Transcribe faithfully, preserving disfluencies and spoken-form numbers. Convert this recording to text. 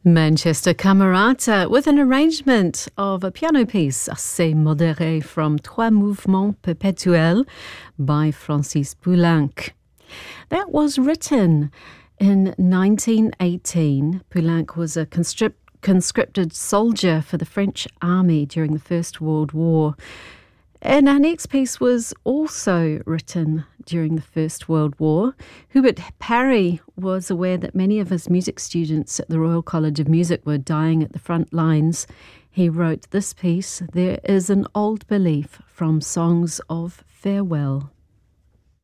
Manchester Camerata with an arrangement of a piano piece assez modéré from Trois Mouvements Perpétuels by Francis Poulenc. That was written in nineteen eighteen. Poulenc was a conscript, conscripted soldier for the French army during the First World War. And our next piece was also written during the First World War. Hubert Parry was aware that many of his music students at the Royal College of Music were dying at the front lines. He wrote this piece, There is an Old Belief, from Songs of Farewell.